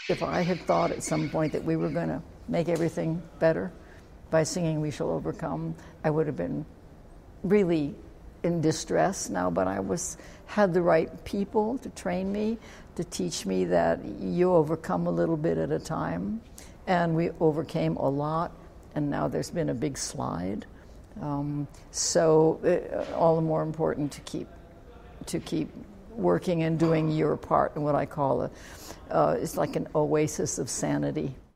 If I had thought at some point that we were going to make everything better by singing We Shall Overcome, I would have been really in distress now, but I had the right people to train me, to teach me that you overcome a little bit at a time, and we overcame a lot, and now there's been a big slide. So all the more important to keep working and doing your part in what I call it's like an oasis of sanity.